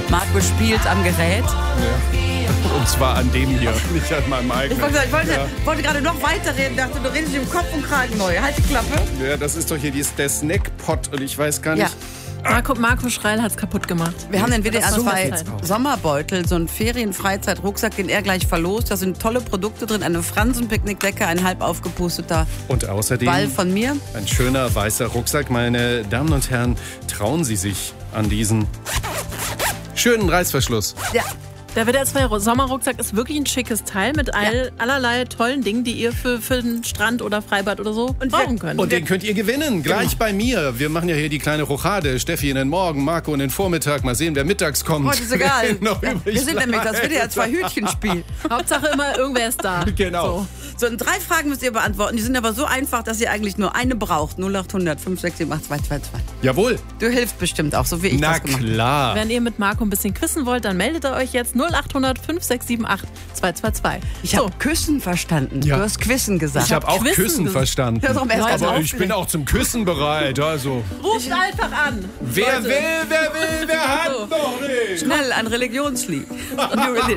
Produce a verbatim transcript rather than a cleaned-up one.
Marco spielt am Gerät. Ja. Und zwar an dem hier, nicht an meinem eigenen. Ich wollte, ich wollte, ja. wollte gerade noch weiterreden, dachte, du redest im Kopf und Kragen neu. Halt die Klappe. Ja, das ist doch hier die, der Snackpot und ich weiß gar nicht. Ja. Marco, Marco Schreil hat's kaputt gemacht. Wir haben den W D R Das war zwei so Sommerbeutel, so einen Ferien-Freizeit-Rucksack, den er gleich verlost. Da sind tolle Produkte drin, eine Fransen-Picknickdecke, ein halb aufgepusteter Und außerdem Ball von mir. ein schöner weißer Rucksack. Meine Damen und Herren, trauen Sie sich an diesen schönen Reißverschluss. Ja. Der W D R zwei Sommerrucksack ist wirklich ein schickes Teil mit all, allerlei tollen Dingen, die ihr für, für den Strand oder Freibad oder so Und brauchen wir- könnt. Und den könnt ihr gewinnen, gleich bei mir. Wir machen ja hier die kleine Rochade. Steffi in den Morgen, Marco in den Vormittag. Mal sehen, wer mittags kommt. Heute ist egal. Noch Ja, übrig wir sind nämlich das W D R zwei Hütchenspiel. Hauptsache immer, irgendwer ist da. Genau. So. So, und drei Fragen müsst ihr beantworten. Die sind aber so einfach, dass ihr eigentlich nur eine braucht. null acht hundert fünf sechs sieben acht zwei zwei zwei. Jawohl. Du hilfst bestimmt auch, so wie ich Na das gemacht habe. klar. Wenn ihr mit Marco ein bisschen quizzen wollt, dann meldet ihr euch jetzt null acht hundert fünf sechs sieben acht zwei zwei zwei. Ich habe Küssen verstanden. Ja. Du hast Quissen gesagt. Ich habe auch Quissen Küssen ges- verstanden. Ja, darum erst ganz Aber ich aufgeregt. bin auch zum Küssen bereit. Also. Ruft einfach an. Wer Leute. will, wer will, wer hat So. noch nicht. Schnell, ein Religionslied. New Religion.